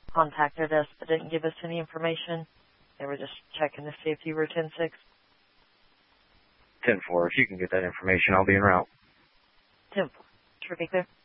contacted us but didn't give us any information. They were just checking to see if you were 10-6. 10-4. If you can get that information, I'll be en route. 10-4. Should we be clear?